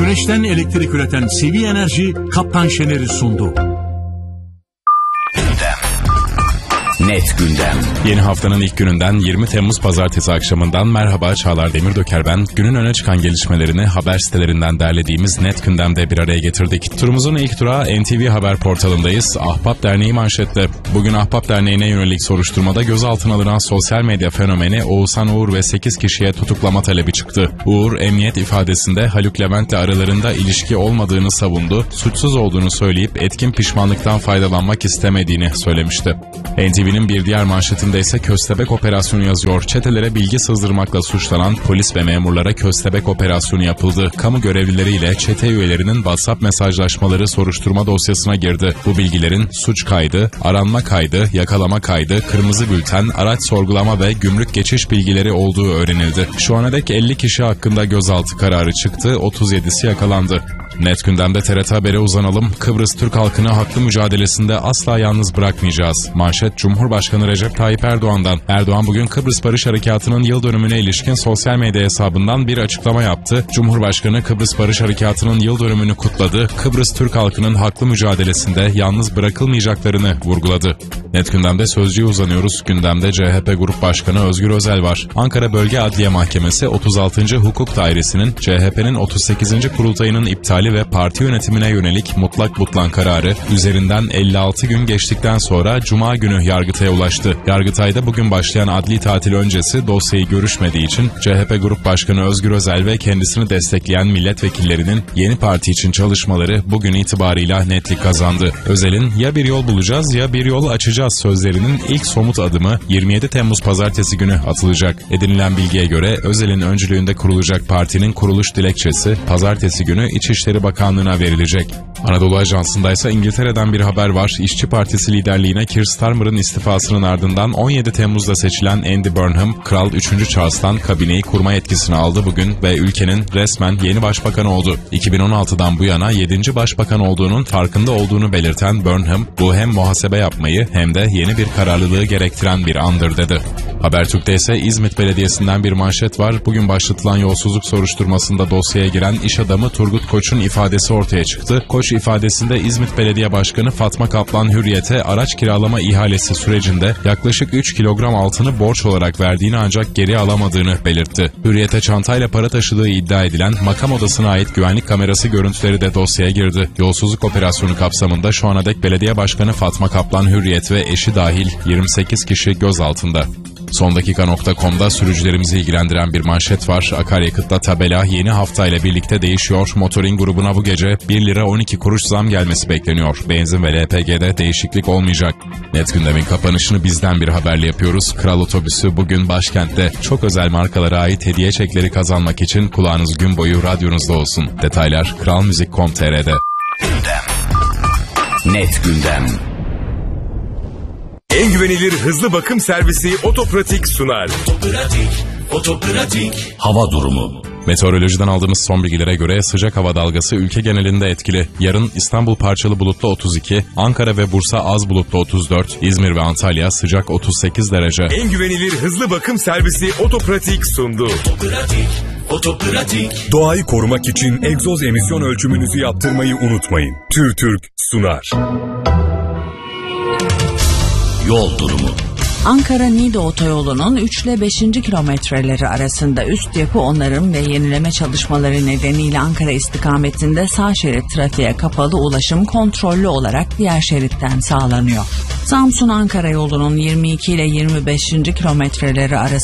Güneşten elektrik üreten CV Enerji, Kaptan Şener'i sundu. Net Gündem. Yeni haftanın ilk gününden 20 Temmuz Pazartesi akşamından merhaba, Çağlar Demirdöker ben. Günün öne çıkan gelişmelerini haber sitelerinden derlediğimiz Net Gündem'de bir araya getirdik. Turumuzun ilk durağı NTV Haber portalındayız. Ahbap Derneği manşette. Bugün Ahbap Derneği'ne yönelik soruşturmada gözaltına alınan sosyal medya fenomeni Oğuzhan Uğur ve 8 kişiye tutuklama talebi çıktı. Uğur, emniyet ifadesinde Haluk Levent'le aralarında ilişki olmadığını savundu, suçsuz olduğunu söyleyip etkin pişmanlıktan faydalanmak istemediğini söylemişti. NTV'nin bir diğer manşetinde ise köstebek operasyonu yazıyor. Çetelere bilgi sızdırmakla suçlanan polis ve memurlara köstebek operasyonu yapıldı. Kamu görevlileriyle çete üyelerinin WhatsApp mesajlaşmaları soruşturma dosyasına girdi. Bu bilgilerin suç kaydı, aranma kaydı, yakalama kaydı, kırmızı bülten, araç sorgulama ve gümrük geçiş bilgileri olduğu öğrenildi. Şu ana dek 50 kişi hakkında gözaltı kararı çıktı, 37'si yakalandı. Net Gündem'de TRT Haber'e uzanalım. Kıbrıs Türk halkını haklı mücadelesinde asla yalnız bırakmayacağız. Manşet Cumhurbaşkanı Recep Tayyip Erdoğan'dan. Erdoğan bugün Kıbrıs Barış Harekatı'nın yıl dönümüne ilişkin sosyal medya hesabından bir açıklama yaptı. Cumhurbaşkanı Kıbrıs Barış Harekatı'nın yıl dönümünü kutladı. Kıbrıs Türk halkının haklı mücadelesinde yalnız bırakılmayacaklarını vurguladı. Net Gündem'de Sözcü'ye uzanıyoruz. Gündemde CHP Grup Başkanı Özgür Özel var. Ankara Bölge Adliye Mahkemesi 36. Hukuk Dairesi'nin CHP'nin 38. kurultayının iptali ve parti yönetimine yönelik mutlak butlan kararı üzerinden 56 gün geçtikten sonra Cuma günü Yargıtay'a ulaştı. Yargıtay'da bugün başlayan adli tatil öncesi dosyayı görüşmediği için CHP Grup Başkanı Özgür Özel ve kendisini destekleyen milletvekillerinin yeni parti için çalışmaları bugün itibarıyla netlik kazandı. Özel'in ya bir yol bulacağız ya bir yol açacağız sözlerinin ilk somut adımı 27 Temmuz Pazartesi günü atılacak. Edinilen bilgiye göre Özel'in öncülüğünde kurulacak partinin kuruluş dilekçesi Pazartesi günü İçişleri Bakanlığı'na verilecek. Anadolu Ajansı'nda ise İngiltere'den bir haber var. İşçi Partisi liderliğine Keir Starmer'ın istifasının ardından 17 Temmuz'da seçilen Andy Burnham, Kral 3. Charles'tan kabineyi kurma yetkisini aldı bugün ve ülkenin resmen yeni başbakanı oldu. 2016'dan bu yana 7. başbakan olduğunun farkında olduğunu belirten Burnham, bu hem muhasebe yapmayı hem de yeni bir kararlılığı gerektiren bir andır dedi. Habertürk'te ise İzmit Belediyesi'nden bir manşet var. Bugün başlatılan yolsuzluk soruşturmasında dosyaya giren iş adamı Turgut Koç'un ifadesi ortaya çıktı. Koç ifadesinde İzmit Belediye Başkanı Fatma Kaplan Hürriyet'e araç kiralama ihalesi sürecinde yaklaşık 3 kilogram altını borç olarak verdiğini ancak geri alamadığını belirtti. Hürriyet'e çantayla para taşıdığı iddia edilen makam odasına ait güvenlik kamerası görüntüleri de dosyaya girdi. Yolsuzluk operasyonu kapsamında şu ana dek Belediye Başkanı Fatma Kaplan Hürriyet ve eşi dahil 28 kişi gözaltında. Sondakika.com'da sürücülerimizi ilgilendiren bir manşet var. Akaryakıtla tabela yeni haftayla birlikte değişiyor. Motorin grubuna bu gece 1 lira 12 kuruş zam gelmesi bekleniyor. Benzin ve LPG'de değişiklik olmayacak. Net Gündem'in kapanışını bizden bir haberle yapıyoruz. Kral Otobüsü bugün başkentte çok özel markalara ait hediye çekleri kazanmak için kulağınız gün boyu radyonuzda olsun. Detaylar kralmuzik.com.tr'de. Net Gündem. En güvenilir hızlı bakım servisi Otopratik sunar. Otopratik. Hava durumu. Meteorolojiden aldığımız son bilgilere göre sıcak hava dalgası ülke genelinde etkili. Yarın İstanbul parçalı bulutlu 32, Ankara ve Bursa az bulutlu 34, İzmir ve Antalya sıcak 38 derece. En güvenilir hızlı bakım servisi Otopratik sundu. Otopratik. Doğayı korumak için egzoz emisyon ölçümünüzü yaptırmayı unutmayın. TÜRTÜRK sunar. Yol durumu. Ankara-Niğde otoyolunun 3 ile 5. kilometreleri arasında üst yapı onarım ve yenileme çalışmaları nedeniyle Ankara istikametinde sağ şerit trafiğe kapalı, ulaşım kontrollü olarak diğer şeritten sağlanıyor. Samsun-Ankara yolunun 22 ile 25. kilometreleri arasında